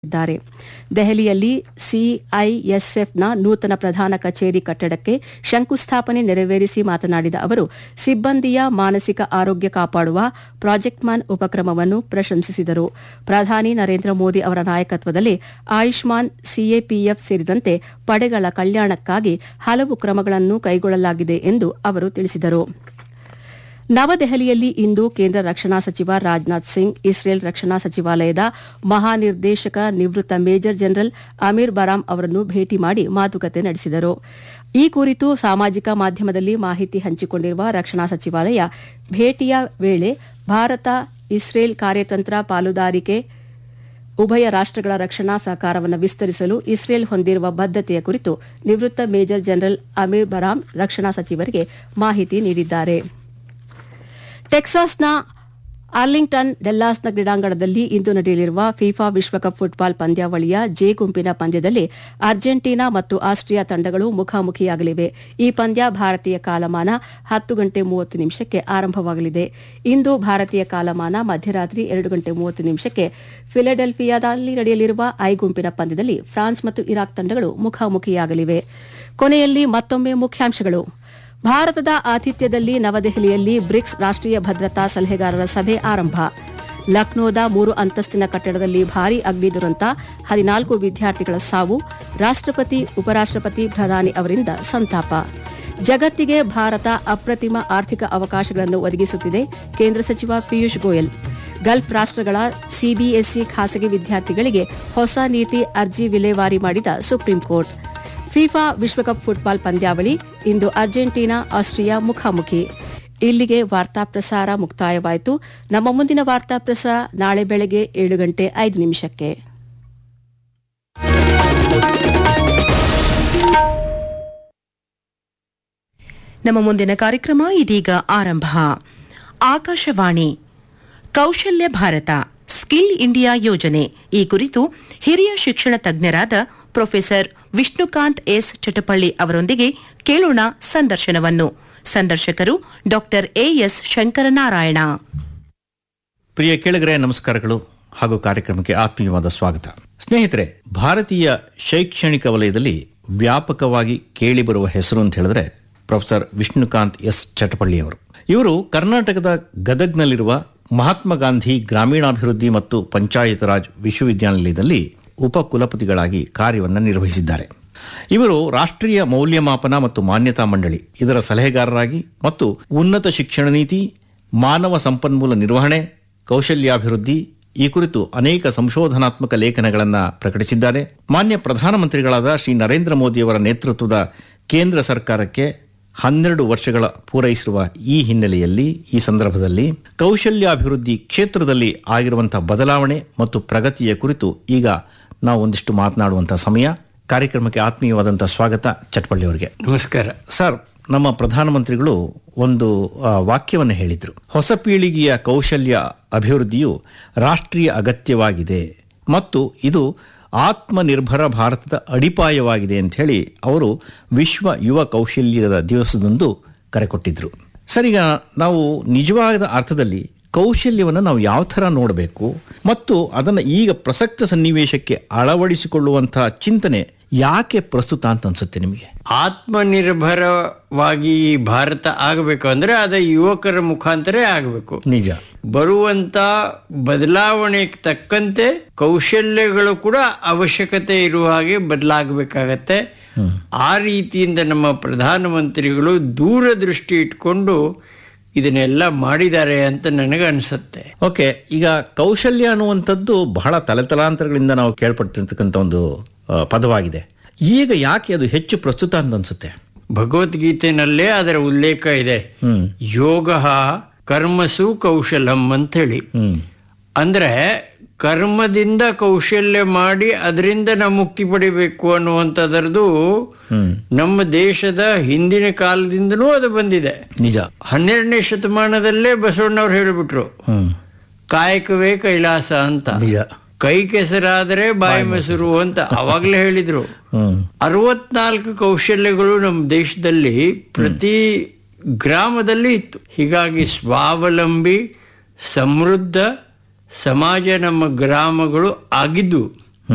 ದ್ದಾರೆ. ದೆಹಲಿಯಲ್ಲಿ ಸಿಐಎಸ್ಎಫ್ನ ನೂತನ ಪ್ರಧಾನ ಕಚೇರಿ ಕಟ್ಟಡಕ್ಕೆ ಶಂಕುಸ್ಥಾಪನೆ ನೆರವೇರಿಸಿ ಮಾತನಾಡಿದ ಅವರು, ಸಿಬ್ಬಂದಿಯ ಮಾನಸಿಕ ಆರೋಗ್ಯ ಕಾಪಾಡುವ ಪ್ರಾಜೆಕ್ಟ್ ಮಾನ್ ಉಪಕ್ರಮವನ್ನು ಪ್ರಶಂಸಿಸಿದರು. ಪ್ರಧಾನಿ ನರೇಂದ್ರ ಮೋದಿ ಅವರ ನಾಯಕತ್ವದಲ್ಲಿ ಆಯುಷ್ಮಾನ್, ಸಿಎಪಿಎಫ್ ಸೇರಿದಂತೆ ಪಡೆಗಳ ಕಲ್ಯಾಣಕ್ಕಾಗಿ ಹಲವು ಕ್ರಮಗಳನ್ನು ಕೈಗೊಳ್ಳಲಾಗಿದೆ ಎಂದು ಅವರು ತಿಳಿಸಿದರು. ನವದೆಹಲಿಯಲ್ಲಿ ಇಂದು ಕೇಂದ್ರ ರಕ್ಷಣಾ ಸಚಿವ ರಾಜನಾಥ್ ಸಿಂಗ್ ಇಸ್ರೇಲ್ ರಕ್ಷಣಾ ಸಚಿವಾಲಯದ ಮಹಾನಿರ್ದೇಶಕ ನಿವೃತ್ತ ಮೇಜರ್ ಜನರಲ್ ಅಮೀರ್ ಬರಾಮ್ ಅವರನ್ನು ಭೇಟಿ ಮಾಡಿ ಮಾತುಕತೆ ನಡೆಸಿದರು. ಈ ಕುರಿತು ಸಾಮಾಜಿಕ ಮಾಧ್ಯಮದಲ್ಲಿ ಮಾಹಿತಿ ಹಂಚಿಕೊಂಡಿರುವ ರಕ್ಷಣಾ ಸಚಿವಾಲಯ, ಭೇಟಿಯ ವೇಳೆ ಭಾರತ ಇಸ್ರೇಲ್ ಕಾರ್ಯತಂತ್ರ ಪಾಲುದಾರಿಕೆ, ಉಭಯ ರಾಷ್ಟಗಳ ರಕ್ಷಣಾ ಸಹಕಾರವನ್ನು ವಿಸ್ತರಿಸಲು ಇಸ್ರೇಲ್ ಹೊಂದಿರುವ ಬದ್ಧತೆಯ ಕುರಿತು ನಿವೃತ್ತ ಮೇಜರ್ ಜನರಲ್ ಅಮೀರ್ ಬರಾಮ್ ರಕ್ಷಣಾ ಸಚಿವರಿಗೆ ಮಾಹಿತಿ ನೀಡಿದ್ದಾರೆ. ಟೆಕ್ಸಾಸ್ನ ಆರ್ಲಿಂಗ್ಟನ್ ಡೆಲ್ಲಾಸ್ನ ಕ್ರೀಡಾಂಗಣದಲ್ಲಿ ಇಂದು ನಡೆಯಲಿರುವ ಫಿಫಾ ವಿಶ್ವಕಪ್ ಫುಟ್ಬಾಲ್ ಪಂದ್ಯಾವಳಿಯ ಜೆ ಗುಂಪಿನ ಪಂದ್ಯದಲ್ಲಿ ಅರ್ಜೆಂಟೀನಾ ಮತ್ತು ಆಸ್ಟ್ರಿಯಾ ತಂಡಗಳು ಮುಖಾಮುಖಿಯಾಗಲಿವೆ. ಈ ಪಂದ್ಯ ಭಾರತೀಯ ಕಾಲಮಾನ 10:30 ಆರಂಭವಾಗಲಿದೆ. ಇಂದು ಭಾರತೀಯ ಕಾಲಮಾನ ಮಧ್ಯರಾತ್ರಿ 2:30 ಫಿಲಡೆಲ್ಫಿಯಾದಲ್ಲಿ ನಡೆಯಲಿರುವ ಐ ಗುಂಪಿನ ಪಂದ್ಯದಲ್ಲಿ ಫ್ರಾನ್ಸ್ ಮತ್ತು ಇರಾಕ್ ತಂಡಗಳು ಮುಖಾಮುಖಿಯಾಗಲಿವೆ. ಕೊನೆಯಲ್ಲಿ ಮತ್ತೊಮ್ಮೆ ಮುಖ್ಯಾಂಶಗಳು. ಭಾರತದ ಆತಿಥ್ಯದಲ್ಲಿ ನವದೆಹಲಿಯಲ್ಲಿ ಬ್ರಿಕ್ಸ್ ರಾಷ್ಟೀಯ ಭದ್ರತಾ ಸಲಹೆಗಾರರ ಸಭೆ ಆರಂಭ. ಲಕ್ನೋದ 3 ಅಂತಸ್ತಿನ ಕಟ್ಟಡದಲ್ಲಿ ಭಾರೀ ಅಗ್ನಿ ದುರಂತ, 14 ವಿದ್ಯಾರ್ಥಿಗಳ ಸಾವು. ರಾಷ್ಟಪತಿ, ಉಪರಾಷ್ಟಪತಿ, ಪ್ರಧಾನಿ ಅವರಿಂದ ಸಂತಾಪ. ಜಗತ್ತಿಗೆ ಭಾರತ ಅಪ್ರತಿಮ ಆರ್ಥಿಕ ಅವಕಾಶಗಳನ್ನು ಒದಗಿಸುತ್ತಿದೆ, ಕೇಂದ್ರ ಸಚಿವ ಪಿಯೂಷ್ ಗೋಯಲ್. ಗಲ್ಫ್ ರಾಷ್ಟಗಳ ಸಿಬಿಎಸ್ಇ ಖಾಸಗಿ ವಿದ್ಯಾರ್ಥಿಗಳಿಗೆ ಹೊಸ ನೀತಿ ಅರ್ಜಿ ವಿಲೇವಾರಿ ಮಾಡಿದ ಸುಪ್ರೀಂ ಕೋರ್ಟ್. ಫಿಫಾ ವಿಶ್ವಕಪ್ ಫುಟ್ಬಾಲ್ ಪಂದ್ಯಾವಳಿ ಇಂದು ಅರ್ಜೆಂಟೀನಾ ಆಸ್ಟ್ರಿಯಾ ಮುಖಾಮುಖಿ. ಇಲ್ಲಿಗೆ ವಾರ್ತಾ ಪ್ರಸಾರ ಮುಕ್ತಾಯವಾಯಿತು. ನಮ್ಮ ಮುಂದಿನ ವಾರ್ತಾ ಪ್ರಸಾರ ನಾಳೆ ಬೆಳಗ್ಗೆ 7:05. ನಮ್ಮ ಮುಂದಿನ ಕಾರ್ಯಕ್ರಮ ಇದೀಗ ಆರಂಭ. ಆಕಾಶವಾಣಿ ಕೌಶಲ್ಯ ಭಾರತ ಸ್ಕಿಲ್ ಇಂಡಿಯಾ ಯೋಜನೆ ಈ ಕುರಿತು ಹಿರಿಯ ಶಿಕ್ಷಣ ತಜ್ಞರಾದ ಪ್ರೊಫೆಸರ್ ವಿಷ್ಣುಕಾಂತ್ ಎಸ್ ಚಟಪಳ್ಳಿ ಅವರೊಂದಿಗೆ ಕೇಳೋಣ ಸಂದರ್ಶನವನ್ನು. ಸಂದರ್ಶಕರು ಡಾ ಎಎಸ್ ಶಂಕರನಾರಾಯಣ. ಪ್ರಿಯ ಕೇಳುಗರೆ, ನಮಸ್ಕಾರಗಳು ಹಾಗೂ ಕಾರ್ಯಕ್ರಮಕ್ಕೆ ಆತ್ಮೀಯವಾದ ಸ್ವಾಗತ. ಸ್ನೇಹಿತರೆ, ಭಾರತೀಯ ಶೈಕ್ಷಣಿಕ ವಲಯದಲ್ಲಿ ವ್ಯಾಪಕವಾಗಿ ಕೇಳಿಬರುವ ಹೆಸರು ಅಂತ ಹೇಳಿದ್ರೆ ಪ್ರೊಫೆಸರ್ ವಿಷ್ಣುಕಾಂತ್ ಎಸ್ ಚಟಪಳ್ಳಿ ಅವರು. ಇವರು ಕರ್ನಾಟಕದ ಗದಗ್ನಲ್ಲಿರುವ ಮಹಾತ್ಮ ಗಾಂಧಿ ಗ್ರಾಮೀಣಾಭಿವೃದ್ಧಿ ಮತ್ತು ಪಂಚಾಯತ್ ರಾಜ್ ವಿಶ್ವವಿದ್ಯಾನಿಲಯದಲ್ಲಿ ಉಪಕುಲಪತಿಗಳಾಗಿ ಕಾರ್ಯವನ್ನು ನಿರ್ವಹಿಸಿದ್ದಾರೆ. ಇವರು ರಾಷ್ಟ್ರೀಯ ಮೌಲ್ಯಮಾಪನ ಮತ್ತು ಮಾನ್ಯತಾ ಮಂಡಳಿ ಇದರ ಸಲಹೆಗಾರರಾಗಿ ಮತ್ತು ಉನ್ನತ ಶಿಕ್ಷಣ ನೀತಿ, ಮಾನವ ಸಂಪನ್ಮೂಲ ನಿರ್ವಹಣೆ, ಕೌಶಲ್ಯಾಭಿವೃದ್ಧಿ ಈ ಕುರಿತು ಅನೇಕ ಸಂಶೋಧನಾತ್ಮಕ ಲೇಖನಗಳನ್ನು ಪ್ರಕಟಿಸಿದ್ದಾರೆ. ಮಾನ್ಯ ಪ್ರಧಾನಮಂತ್ರಿಗಳಾದ ಶ್ರೀ ನರೇಂದ್ರ ಮೋದಿಯವರ ನೇತೃತ್ವದ ಕೇಂದ್ರ ಸರ್ಕಾರಕ್ಕೆ 12 ವರ್ಷಗಳ ಪೂರೈಸಿರುವ ಈ ಹಿನ್ನೆಲೆಯಲ್ಲಿ, ಈ ಸಂದರ್ಭದಲ್ಲಿ ಕೌಶಲ್ಯಾಭಿವೃದ್ಧಿ ಕ್ಷೇತ್ರದಲ್ಲಿ ಆಗಿರುವಂತಹ ಬದಲಾವಣೆ ಮತ್ತು ಪ್ರಗತಿಯ ಕುರಿತು ಈಗ ನಾವು ಒಂದಿಷ್ಟು ಮಾತನಾಡುವಂತಹ ಸಮಯ. ಕಾರ್ಯಕ್ರಮಕ್ಕೆ ಆತ್ಮೀಯವಾದಂತಹ ಸ್ವಾಗತ ಚಟಪಳ್ಳಿ ಅವರಿಗೆ. ನಮಸ್ಕಾರ ಸರ್. ನಮ್ಮ ಪ್ರಧಾನಮಂತ್ರಿಗಳು ಒಂದು ವಾಕ್ಯವನ್ನು ಹೇಳಿದರು, ಹೊಸ ಪೀಳಿಗೆಯ ಕೌಶಲ್ಯ ಅಭಿವೃದ್ಧಿಯು ರಾಷ್ಟ್ರೀಯ ಅಗತ್ಯವಾಗಿದೆ ಮತ್ತು ಇದು ಆತ್ಮನಿರ್ಭರ ಭಾರತದ ಅಡಿಪಾಯವಾಗಿದೆ ಅಂತ ಹೇಳಿ ಅವರು ವಿಶ್ವ ಯುವ ಕೌಶಲ್ಯದ ದಿವಸದಂದು ಕರೆ ಕೊಟ್ಟಿದ್ರು. ಸರ್, ಈಗ ನಾವು ನಿಜವಾದ ಅರ್ಥದಲ್ಲಿ ಕೌಶಲ್ಯವನ್ನು ನಾವು ಯಾವ ಥರ ನೋಡಬೇಕು ಮತ್ತು ಅದನ್ನು ಈಗ ಪ್ರಸಕ್ತ ಸನ್ನಿವೇಶಕ್ಕೆ ಅಳವಡಿಸಿಕೊಳ್ಳುವಂತಹ ಚಿಂತನೆ ಯಾಕೆ ಪ್ರಸ್ತುತ ಅಂತ ಅನ್ಸುತ್ತೆ ನಿಮಗೆ? ಆತ್ಮನಿರ್ಭರವಾಗಿ ಭಾರತ ಆಗಬೇಕು ಅಂದ್ರೆ ಅದ ಯುವಕರ ಮುಖಾಂತರ ಆಗಬೇಕು. ನಿಜ. ಬರುವಂತ ಬದಲಾವಣೆಗೆ ತಕ್ಕಂತೆ ಕೌಶಲ್ಯಗಳು ಕೂಡ ಅವಶ್ಯಕತೆ ಇರುವ ಹಾಗೆ ಬದಲಾಗಬೇಕಾಗತ್ತೆ. ಆ ರೀತಿಯಿಂದ ನಮ್ಮ ಪ್ರಧಾನಮಂತ್ರಿಗಳು ದೂರದೃಷ್ಟಿ ಇಟ್ಕೊಂಡು ಇದನ್ನೆಲ್ಲ ಮಾಡಿದ್ದಾರೆ ಅಂತ ನನಗೆ ಅನಿಸುತ್ತೆ. ಓಕೆ, ಈಗ ಕೌಶಲ್ಯ ಅನ್ನುವಂಥದ್ದು ಬಹಳ ತಲೆತಲಾಂತರಗಳಿಂದ ನಾವು ಕೇಳ್ಪಟ್ಟಿರ್ತಕ್ಕಂಥ ಒಂದು ಪದವಾಗಿದೆ. ಈಗ ಯಾಕೆ ಅದು ಹೆಚ್ಚು ಪ್ರಸ್ತುತ ಅಂತ ಅನ್ಸುತ್ತೆ? ಭಗವದ್ಗೀತೆನಲ್ಲೇ ಅದರ ಉಲ್ಲೇಖ ಇದೆ, ಯೋಗ ಕರ್ಮಸು ಕೌಶಲಂ ಅಂತ ಹೇಳಿ. ಅಂದ್ರೆ ಕರ್ಮದಿಂದ ಕೌಶಲ್ಯ ಮಾಡಿ ಅದರಿಂದ ನಾವು ಮುಕ್ತಿ ಪಡಿಬೇಕು ಅನ್ನುವಂಥದ್ರದ್ದು ನಮ್ಮ ದೇಶದ ಹಿಂದಿನ ಕಾಲದಿಂದನೂ ಅದು ಬಂದಿದೆ. ನಿಜ. 12ನೇ ಶತಮಾನದಲ್ಲೇ ಬಸವಣ್ಣವ್ರು ಹೇಳಿಬಿಟ್ರು, ಕಾಯಕವೇ ಕೈಲಾಸ ಅಂತ. ಕೈ ಕೆಸರಾದರೆ ಬಾಯಿ ಮೊಸರು ಅಂತ ಅವಾಗ್ಲೇ ಹೇಳಿದ್ರು. 64 ಕೌಶಲ್ಯಗಳು ನಮ್ಮ ದೇಶದಲ್ಲಿ ಪ್ರತಿ ಗ್ರಾಮದಲ್ಲಿ ಇತ್ತು. ಹೀಗಾಗಿ ಸ್ವಾವಲಂಬಿ ಸಮೃದ್ಧ ಸಮಾಜ ನಮ್ಮ ಗ್ರಾಮಗಳು ಆಗಿದ್ದು